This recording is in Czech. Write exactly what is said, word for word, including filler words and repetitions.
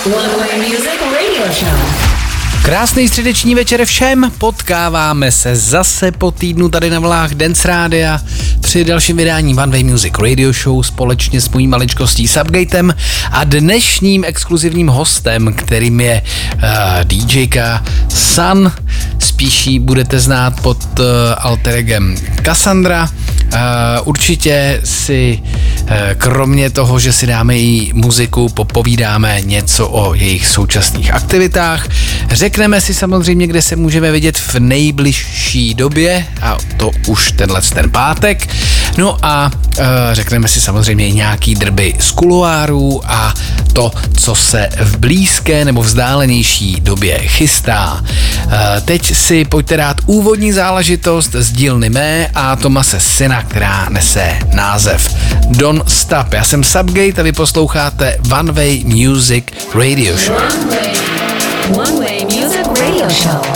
One Way Music Radio Show. Krásný středeční večer všem, potkáváme se zase po týdnu tady na vlnách Dance Rádia při dalším vydání One Way Music Radio Show společně s mojí maličkostí Subgatem a dnešním exkluzivním hostem, kterým je uh, DJka Sun, spíš ji budete znát pod uh, alter egem Cassandra. Uh, určitě si uh, kromě toho, že si dáme její muziku, popovídáme něco o jejich současných aktivitách. Řekneme si samozřejmě, kde se můžeme vidět v nejbližší době, a to už tenhle ten pátek. No a uh, řekneme si samozřejmě i nějaký drby z kuloárů a to, co se v blízké nebo vzdálenější době chystá. Uh, teď si pojďte dát úvodní záležitost z dílny mé a Tomase Syna, která nese název Don't Stop. Já jsem Subgate a vy posloucháte One Way Music Radio Show. One Way, One Way Music Radio Show.